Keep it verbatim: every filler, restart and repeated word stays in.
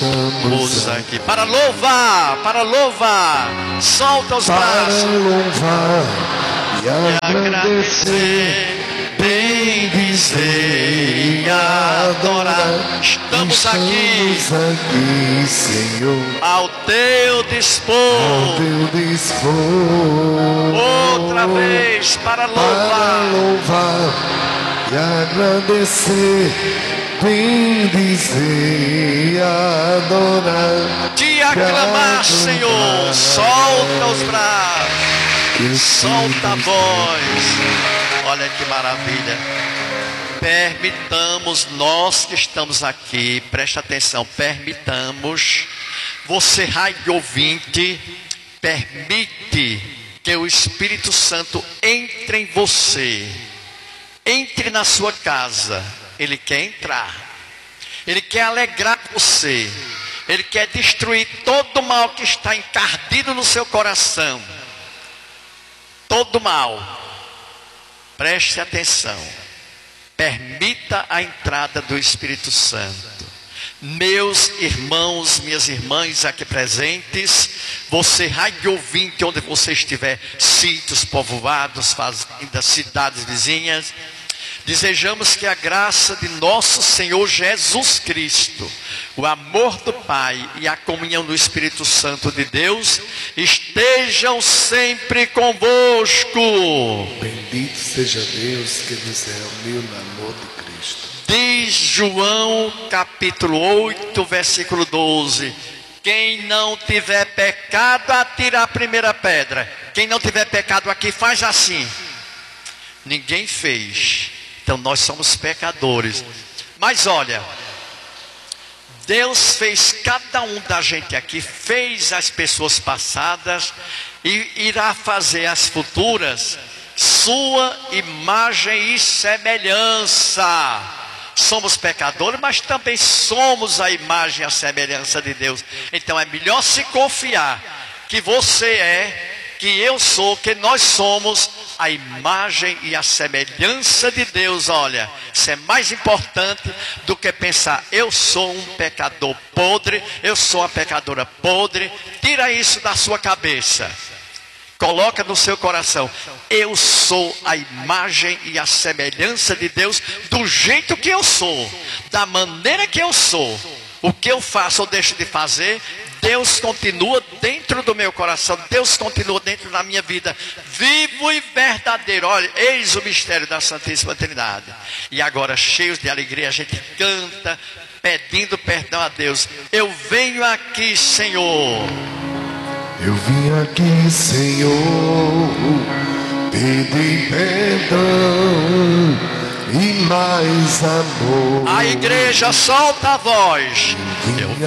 estamos aqui para louvar, para louvar. Solta os para braços. louvar e E agradecer, agradecer, bendizer e adorar. Estamos aqui estamos aqui, Senhor, ao teu dispor. ao teu dispor. Outra vez para Para louvar. louvar e agradecer, bendizer e adorar. Te aclamar, Senhor. Solta os braços. Solta a voz. Olha que maravilha. Permitamos, nós que estamos aqui, presta atenção, permitamos, você rádio ouvinte, permite que o Espírito Santo entre em você, entre na sua casa. Ele quer entrar, ele quer alegrar você, ele quer destruir todo o mal que está encardido no seu coração. Todo mal. Preste atenção. Permita a entrada do Espírito Santo. Meus irmãos, minhas irmãs aqui presentes, você rádio ouvinte, onde você estiver, sítios, povoados, fazendas, cidades vizinhas, desejamos que a graça de nosso Senhor Jesus Cristo, o amor do Pai e a comunhão do Espírito Santo de Deus estejam sempre convosco. Bendito seja Deus que nos reuniu no amor de Cristo. Diz João capítulo oito, versículo doze. Quem não tiver pecado, atira a primeira pedra. Quem não tiver pecado aqui, faz assim. Ninguém fez. Então nós somos pecadores. Mas olha, Deus fez cada um da gente aqui, fez as pessoas passadas e irá fazer as futuras, sua imagem e semelhança. Somos pecadores, mas também somos a imagem e a semelhança de Deus. Então é melhor se confiar que você é, que eu sou, que nós somos a imagem e a semelhança de Deus. Olha, isso é mais importante do que pensar, eu sou um pecador podre, eu sou uma pecadora podre. Tira isso da sua cabeça, coloca no seu coração, eu sou a imagem e a semelhança de Deus, do jeito que eu sou, da maneira que eu sou. O que eu faço ou deixo de fazer, Deus continua dentro do meu coração, Deus continua dentro da minha vida, vivo e verdadeiro. Olha, eis o mistério da Santíssima Trindade. E agora, cheios de alegria, a gente canta, pedindo perdão a Deus. Eu venho aqui, Senhor. Eu vim aqui, Senhor, pedir perdão e mais amor. A igreja solta a voz. Eu